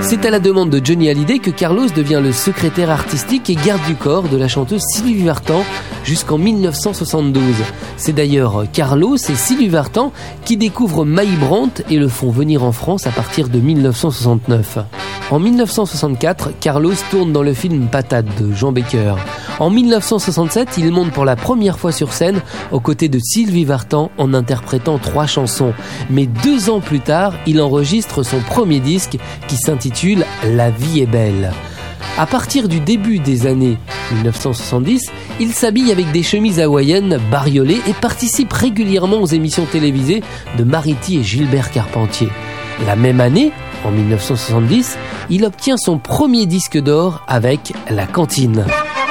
C'est à la demande de Johnny Hallyday que Carlos devient le secrétaire artistique et garde du corps de la chanteuse Sylvie Vartan jusqu'en 1972. C'est d'ailleurs Carlos et Sylvie Vartan qui découvrent Maï Brandt et le font venir en France à partir de 1969. En 1964, Carlos tourne dans le film Patate de Jean Becker. En 1967, il monte pour la première fois sur scène aux côtés de Sylvie Vartan en interprétant 3 chansons. Mais 2 ans plus tard, il enregistre son premier disque qui s'intitule « La vie est belle ». À partir du début des années 1970, il s'habille avec des chemises hawaïennes bariolées et participe régulièrement aux émissions télévisées de Mariti et Gilbert Carpentier. La même année, en 1970, il obtient son premier disque d'or avec La Cantine.